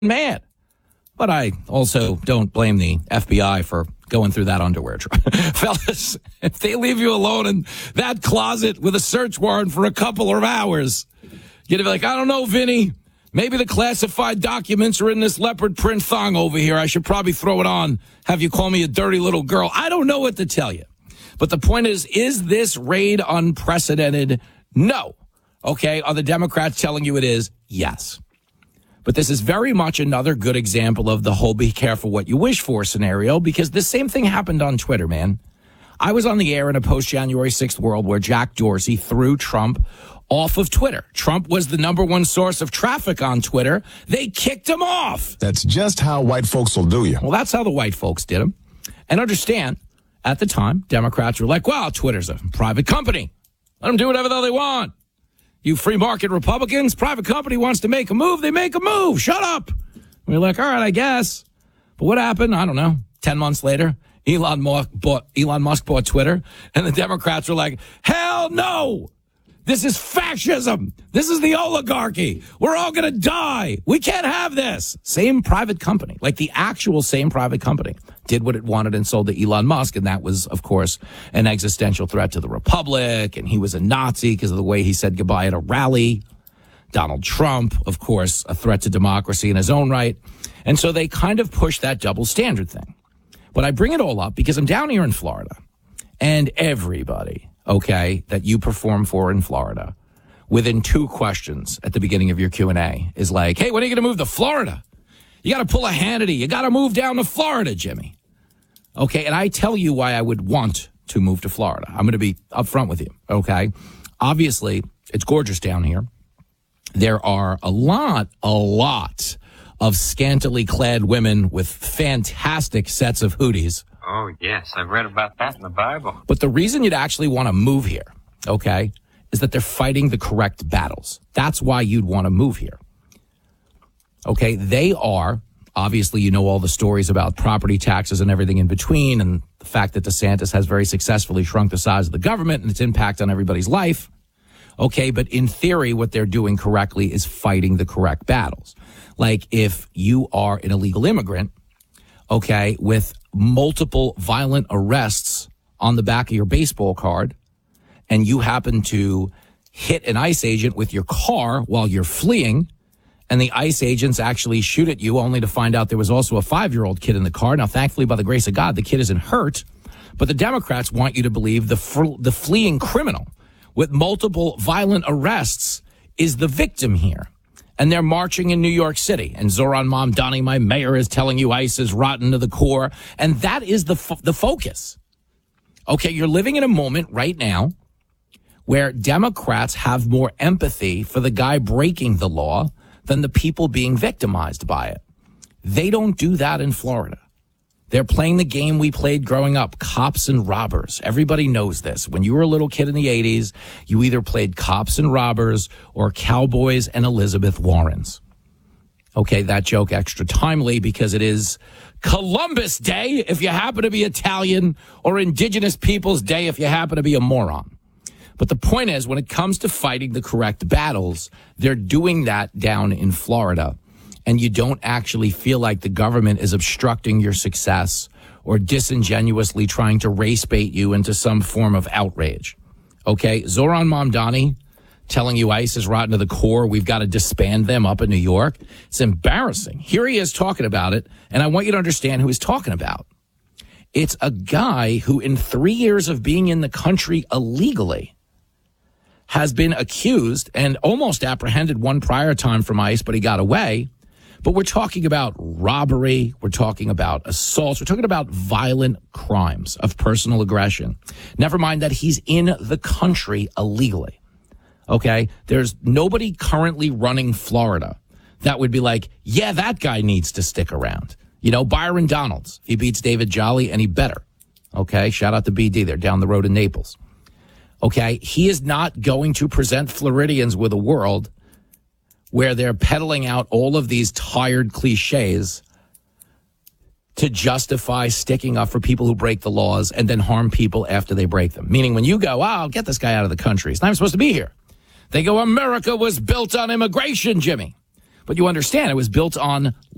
mad. But I also don't blame the FBI for going through that underwear. Fellas, if they leave you alone in that closet with a search warrant for a couple of hours, you'd be like, I don't know, Vinny. Maybe the classified documents are in this leopard print thong over here. I should probably throw it on, have you call me a dirty little girl. I don't know what to tell you. But the point is this raid unprecedented? No. Okay, are the Democrats telling you it is? Yes. But this is very much another good example of the whole be careful what you wish for scenario, because the same thing happened on Twitter, man. I was on the air in a post-January 6th world where Jack Dorsey threw Trump off of Twitter. Trump was the number one source of traffic on Twitter. They kicked him off. That's just how white folks will do you. Well, that's how the white folks did him. And understand, at the time, Democrats were like, well, Twitter's a private company. Let them do whatever the hell they want. You free market Republicans, private company wants to make a move, they make a move. Shut up. And we're like, all right, I guess. But what happened? I don't know. 10 months later, Elon Musk bought Twitter, and the Democrats were like, hell no. This is fascism. This is the oligarchy. We're all going to die. We can't have this. Same private company, like the actual same private company, did what it wanted and sold to Elon Musk. And that was, of course, an existential threat to the Republic. And he was a Nazi because of the way he said goodbye at a rally. Donald Trump, of course, a threat to democracy in his own right. And so they kind of pushed that double standard thing. But I bring it all up because I'm down here in Florida, and everybody, okay, that you perform for in Florida, within 2 questions at the beginning of your Q&A is like, hey, when are you going to move to Florida? You got to pull a Hannity. You got to move down to Florida, Jimmy. Okay, and I tell you why I would want to move to Florida. I'm going to be upfront with you, okay? Obviously, it's gorgeous down here. There are a lot of scantily clad women with fantastic sets of hooties. Oh, yes, I've read about that in the Bible. But the reason you'd actually want to move here, okay, is that they're fighting the correct battles. That's why you'd want to move here. Okay, they are, obviously, you know all the stories about property taxes and everything in between, and the fact that DeSantis has very successfully shrunk the size of the government and its impact on everybody's life. Okay, but in theory, what they're doing correctly is fighting the correct battles. Like if you are an illegal immigrant, okay, with multiple violent arrests on the back of your baseball card, and you happen to hit an ICE agent with your car while you're fleeing, and the ICE agents actually shoot at you only to find out there was also a 5-year-old kid in the car. Now, thankfully, by the grace of God, the kid isn't hurt, but the Democrats want you to believe the fleeing criminal with multiple violent arrests is the victim here. And they're marching in New York City. And Zohran Mamdani, my mayor, is telling you ICE is rotten to the core. And that is the focus. Okay, you're living in a moment right now where Democrats have more empathy for the guy breaking the law than the people being victimized by it. They don't do that in Florida. They're playing the game we played growing up, cops and robbers. Everybody knows this. When you were a little kid in the 80s, you either played cops and robbers or cowboys and Elizabeth Warrens. Okay, that joke extra timely because it is Columbus Day if you happen to be Italian, or Indigenous Peoples Day if you happen to be a moron. But the point is, when it comes to fighting the correct battles, they're doing that down in Florida. And you don't actually feel like the government is obstructing your success or disingenuously trying to race bait you into some form of outrage. Okay, Zohran Mamdani telling you ICE is rotten to the core, we've got to disband them up in New York. It's embarrassing. Here he is talking about it, and I want you to understand who he's talking about. It's a guy who in 3 years of being in the country illegally has been accused and almost apprehended one prior time from ICE, but he got away. But we're talking about robbery. We're talking about assaults. We're talking about violent crimes of personal aggression. Never mind that he's in the country illegally. Okay? There's nobody currently running Florida that would be like, yeah, that guy needs to stick around. You know, Byron Donalds, he beats David Jolly, and he better. Okay? Shout out to BD. They're down the road in Naples. Okay? He is not going to present Floridians with a world where they're peddling out all of these tired cliches to justify sticking up for people who break the laws and then harm people after they break them. Meaning when you go, oh, I'll get this guy out of the country. He's not even supposed to be here. They go, America was built on immigration, Jimmy. But you understand, it was built on